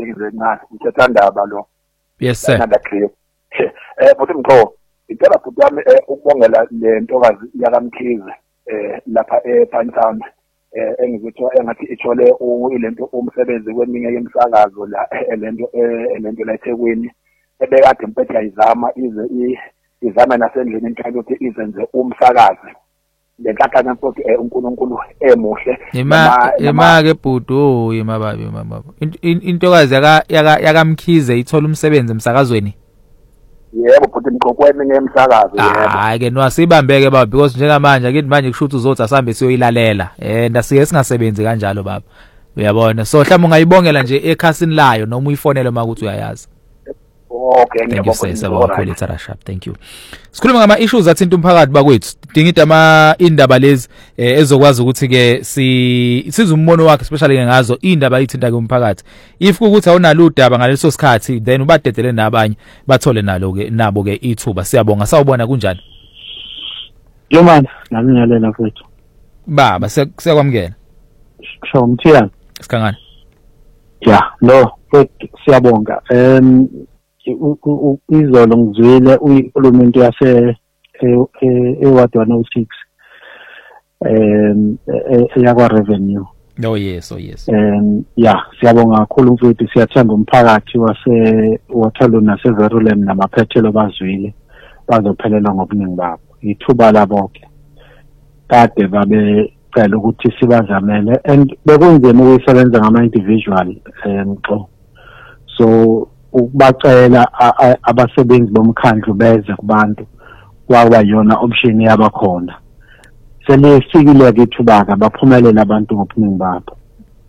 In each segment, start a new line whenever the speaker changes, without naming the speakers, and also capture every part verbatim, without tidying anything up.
ngize ngani ngithandaba lo.
Yes sir.
Nandakriyo. Eh futhi mqo ngicela futhi wami ukubongela le ntokazi yakamkhize eh lapha ePantown eh engizithiwa engathi ithole ilento umsebenzi kweminye yemsakazo la lento lento la eThekwini ebekade impethe ayizama ize izama nasendlini into ukuthi izenze umsakazi lenhlanhla mfowethu uNkulunkulu emuhle
ema ema ke bhudo yemababi mama intokazi yaka yakamkhize ithola umsebenzi emsakazweni.
Yebo futhi mqokwemi ngemsakazo yebo.
Hayi ke nwasibambeke baba because njengamanje akithi manje kushuthi uzothi asambe siyoyilalela eh ndasiye singasebenzi kanjalo baba. Uyabona so mhlawumbe ungayibongela nje ekhasini layo noma uyifonele makuthi uyayazi.
Okay
ngiyabonga sisaba kakhulu Tarashap thank you. Sikhuluma ngama issues athinta umphakathi bakwethu. Dingida ama indaba lezi ezokwazi ukuthi ke si sizumbono wakhe especially ngazo indaba ithinta ke umphakathi. If ukuthi awunalo udaba ngaleso sikhathi then ubadedele nabanye bathole nalo ke nabo ke ithuba. Siyabonga sawubona kunjani?
Yo man nami ngiyalela mfowethu.
Baba siyakwamukela.
Sho umthiyana.
Sikangani?
Yeah no futhi siyabonga. Um izolo ngizwile uyikhulumento yase ewadi one oh six em yakwa revenue.
Oh yes oh yes.
Um yeah siyabonga kakhulu mfowethu siyathanda umphakathi wase Waterloo nase Verulam namaphethelo bazwile bazophelelwa ngobuningi babo. Ithuba labo ke kade babe cela ukuthi sibazamele and bekunzima ukusebenza ngama individual em xo. So ukubacela abasebenzi bomkhandlu beze kubantu kwaba yona option yabakhona selifikile ke ithubaka baphumelela abantu ngobuningi babo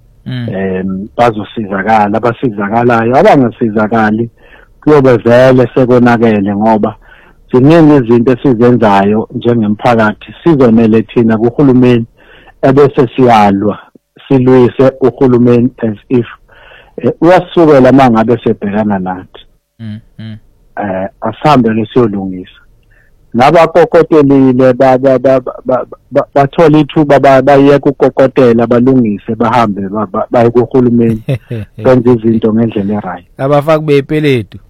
em bazosizakala abasizakalayo abangasizakali kuyobe vele sekonakele ngoba ziningi izinto esizenzayo njengemphakathi sizonele thina kuhulumeni ebese siyalwa silwise uhulumeni as if uyasukela mangabe sebhekana nathi.
Mhm.
Eh asambe lesiyolungisa. Nabakokotelile baba bathola ithuba bayeka ukukokotela balungise bahambe baye kuhulumeni benze izinto ngendlela erayi.
Abafaki bepeledu.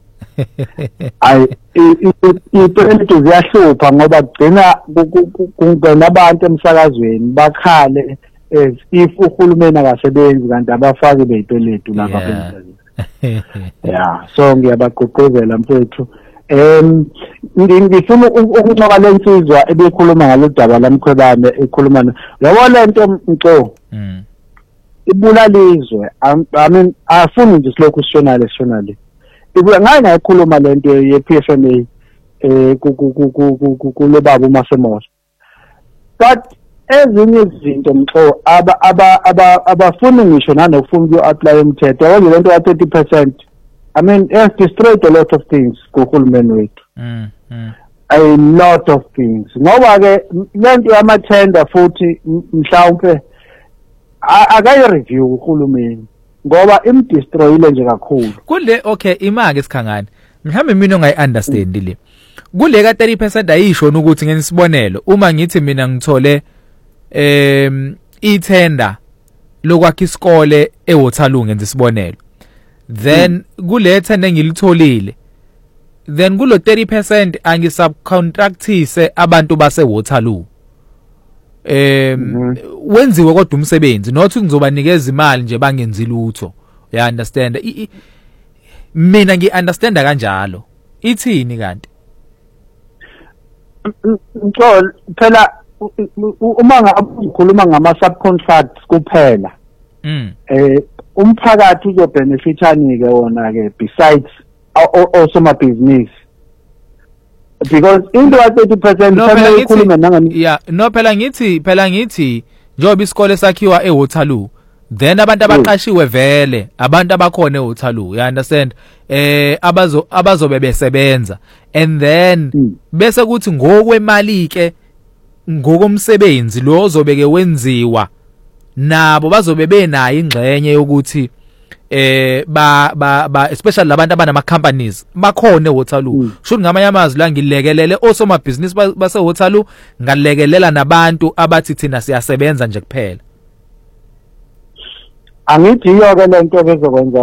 Ay ipeledu ziyahlupha ngoba kugcina kungena abantu emsakazweni bakhale as if uhulumeni akasebenzi kanti abafaki beyipeledu laba benzayo. Yeah so ngiyabaqoqozela mfethu em ngifuna ukuncoka lensizwa ebekhuluma ngalodaba lamkhwebane ekhuluma yabo lento mco
mm
ibulalizwe I mean afuni nje silokhu sishonale sishonale ibula ngaye ngayikhuluma lento ye P F M A eh kulo baba uMasemosa but ezinye izinto mxo aba aba abafuni ngisho nanokufuna uku-apply umthetho yabo lento ya thirty percent I mean it has destroyed a lot of things kuhulumeni wethu
mm
a lot of things ngoba ke lento yamathenda futhi mhlawumbe akayi review uhulumeni ngoba imdestroyile nje kakhulu
kule okay imake sikhangani mhlambe mina ongayi-understand le kule ka thirty percent ayisho ukuthi ngenisibonelo uma ngithi mina ngithole em ithenda lokwakha isikole eWaterloo ngenza isibonelo then kule thenda engilitholile then kulo thirty percent angisubcontractise abantu base Waterloo em wenziwe kodwa umsebenzi nothi ngizobanikeza imali nje bangenzi lutho you understand mina ngiunderstanda kanjalo ithini kanti
ngicol phela uma ngakhuluma ngama subcontracts kuphela
mm
eh umphakathi uzobenefitani ke wona ke besides also my business because into ya thirty percent family ikhuluma nangani
yeah no phela ngithi phela ngithi njoba isikole sakhiwa eWaterloo then abantu abaqashiwe vele abantu abakhona eWaterloo you understand eh abazo abazobe besebenza and then bese kuthi ngokwemali ke ngokomsebenzi lo ozobeke wenziwa nabo bazobe benayo ingxenye yokuthi eh ba ba especially labantu abanama companies bakhona eWaterloo sho ngamanye amazwi la ngilekelele osoma business base Waterloo ngalekelela nabantu abathi thina siyasebenza nje kuphela
angithi iyo ke lento bezokwenza